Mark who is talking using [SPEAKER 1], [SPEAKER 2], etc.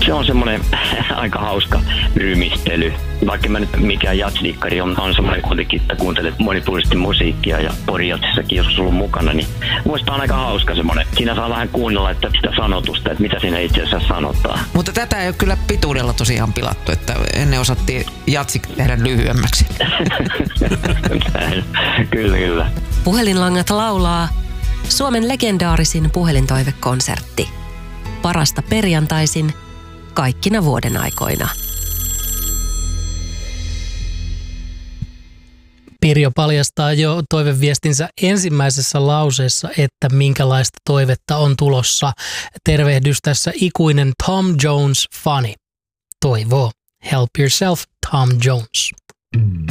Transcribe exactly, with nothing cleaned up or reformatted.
[SPEAKER 1] Se on semmoinen aika hauska rymistely. Vaikka mä nyt mikään jatsdikkari on, on semmoinen kuitenkin, että kuuntelet monipuolisesti musiikkia ja porijatsissakin joskus ollut mukana, niin muista on aika hauska semmoinen. Siinä saa vähän kuunnella että sitä sanotusta, että mitä siinä itse asiassa sanotaan.
[SPEAKER 2] Mutta tätä ei ole kyllä pituudella tosiaan pilattu, että ennen osattiin jatsik tehdä lyhyemmäksi.
[SPEAKER 1] Kyllä, kyllä.
[SPEAKER 3] Puhelinlangat laulaa Suomen legendaarisin puhelintoivekonsertti. Parasta perjantaisin kaikkina vuoden aikoina.
[SPEAKER 4] Pirjo paljastaa jo toiveviestinsä ensimmäisessä lauseessa, että minkälaista toivetta on tulossa. Tervehdys tässä ikuinen Tom Jones-fani. Toivoo. Help yourself, Tom Jones.